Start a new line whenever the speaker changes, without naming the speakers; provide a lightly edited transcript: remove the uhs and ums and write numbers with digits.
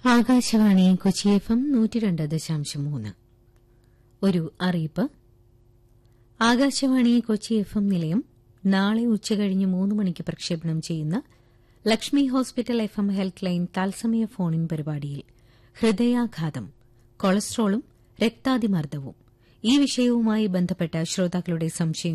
Akashvani Kochi FM 102.3. ഒരു അറിയിപ്പ്. Akashvani Kochi FM നിലയം നാളെ ഉച്ചകഴിഞ്ഞ് 3 മണിക്ക് പ്രക്ഷേപണം ചെയ്യുന്ന Lakshmi hospital FM health line തത്സമയ ഫോണിൻ പരിപാടിയിൽ ഹൃദയാഘാതം, കൊളസ്ട്രോളും രക്താതിമർദ്ദവും ഈ വിഷയവുമായി ബന്ധപ്പെട്ട ശ്രോതാക്കളുടെ സംശയങ്ങൾ